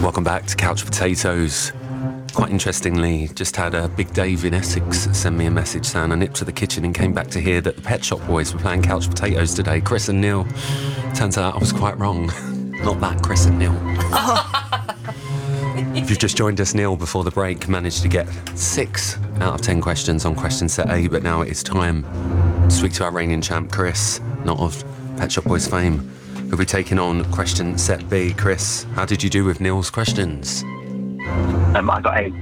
Welcome back to Couch Potatoes. Quite interestingly, just had Big Dave in Essex send me a message saying I nipped to the kitchen and came back to hear that the Pet Shop Boys were playing Couch Potatoes today, Chris and Neil. Turns out I was quite wrong. Not that Chris and Neil. If you've just joined us, Neil, before the break, managed to get 6 out of 10 questions on question set A, but now it is time to speak to our reigning champ, Chris, not of Pet Shop Boys fame, who'll be taking on question set B. Chris, how did you do with Neil's questions? I got 8.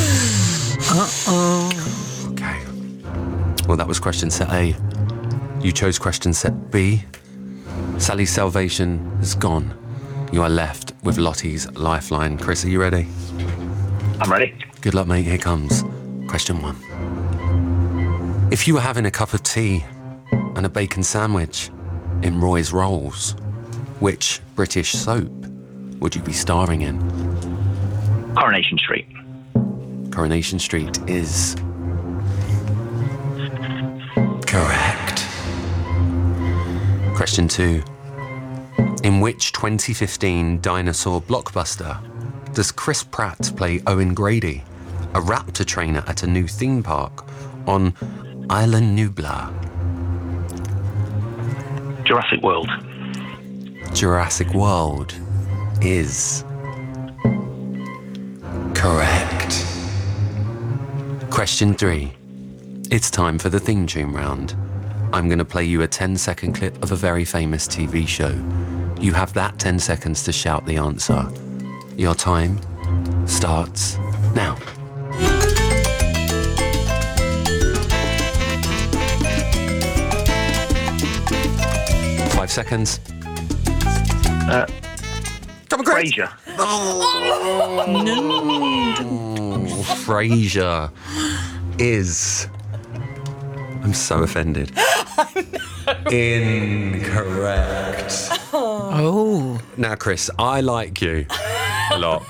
Uh-oh. Okay. Well, that was question set A. You chose question set B. Sally's salvation is gone. You are left with Lottie's lifeline. Chris, are you ready? I'm ready. Good luck, mate. Here comes question 1. If you were having a cup of tea and a bacon sandwich in Roy's Rolls, which British soap would you be starring in? Coronation Street. Coronation Street is correct. Question 2. In which 2015 dinosaur blockbuster does Chris Pratt play Owen Grady, a raptor trainer at a new theme park on Island Nublar? Jurassic World. Jurassic World is correct. Question 3. It's time for the theme tune round. I'm going to play you a 10-second clip of a very famous TV show. You have that 10 seconds to shout the answer. Your time starts now. 5 seconds. Come on, Chris. Frasier. Frasier is... I'm so offended. Incorrect. Oh. Now, Chris, I like you a lot.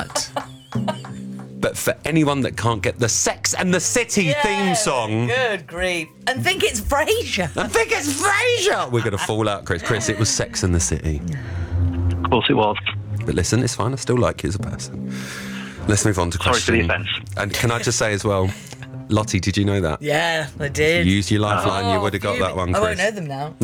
But for anyone that can't get the Sex and the City theme song... Good grief. And think it's Frasier. We're going to fall out, Chris. Chris, it was Sex and the City. Of course it was. But listen, it's fine. I still like you as a person. Let's move on to question... Sorry for the offence. And can I just say as well... Lottie, did you know that? Yeah, I did. Use your lifeline, you would have got that one, Chris. I won't know them now.